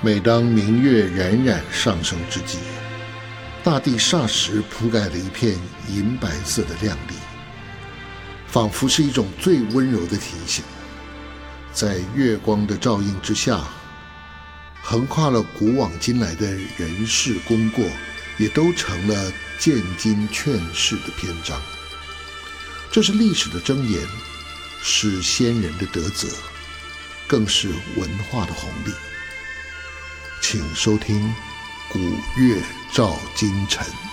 每当明月冉冉上升之际，大地霎时铺盖了一片银白色的亮丽，仿佛是一种最温柔的提醒。在月光的照映之下，横跨了古往今来的人事功过，也都成了见今劝世的篇章。这是历史的箴言，是先人的德泽，更是文化的红利。请收听《古月照今晨》。